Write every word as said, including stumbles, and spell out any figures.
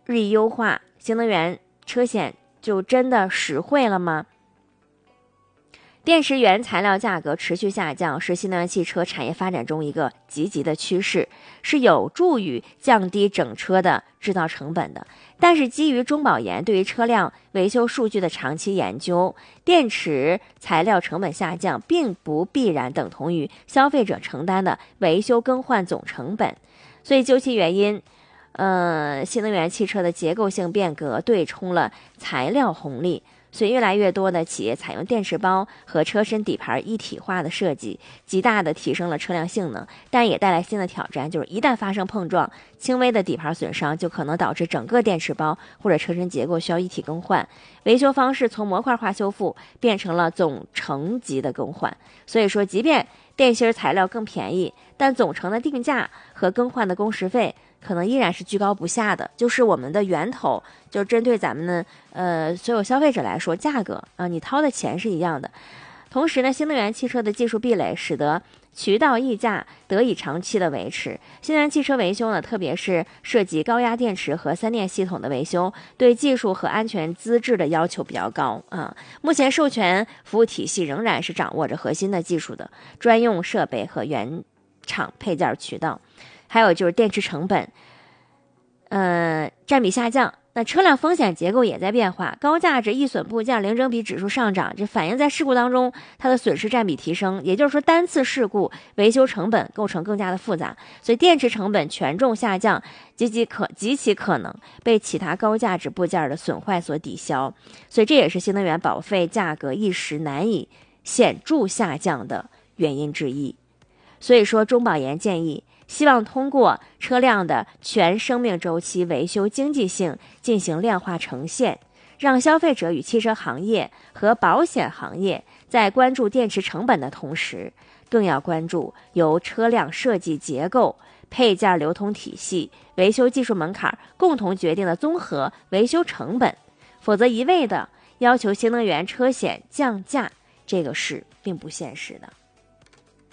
日益优化，新能源车险就真的实惠了吗？电池原材料价格持续下降，是新能源汽车产业发展中一个积极的趋势，是有助于降低整车的制造成本的。但是基于中保研对于车辆维修数据的长期研究，电池材料成本下降并不必然等同于消费者承担的维修更换总成本。所以究其原因，呃，新能源汽车的结构性变革对冲了材料红利。所以越来越多的企业采用电池包和车身底盘一体化的设计，极大的提升了车辆性能，但也带来新的挑战，就是一旦发生碰撞，轻微的底盘损伤就可能导致整个电池包或者车身结构需要一体更换。维修方式从模块化修复变成了总成级的更换。所以说，即便电芯材料更便宜，但总成的定价和更换的工时费可能依然是居高不下的，就是我们的源头，就是针对咱们的呃所有消费者来说，价格啊、呃、你掏的钱是一样的。同时呢，新能源汽车的技术壁垒使得渠道溢价得以长期的维持。新能源汽车维修呢，特别是涉及高压电池和三电系统的维修，对技术和安全资质的要求比较高啊。目前授权服务体系仍然是掌握着核心的技术的专用设备和原厂配件渠道。还有就是电池成本，呃，占比下降。那车辆风险结构也在变化，高价值易损部件零整比指数上涨，这反映在事故当中，它的损失占比提升。也就是说，单次事故维修成本构成更加的复杂，所以电池成本权重下降，极其可极其可能被其他高价值部件的损坏所抵消。所以这也是新能源保费价格一时难以显著下降的原因之一。所以说，中保研建议，希望通过车辆的全生命周期维修经济性进行量化呈现，让消费者与汽车行业和保险行业在关注电池成本的同时，更要关注由车辆设计结构、配件流通体系、维修技术门槛共同决定的综合维修成本。否则一味的要求新能源车险降价，这个是并不现实的。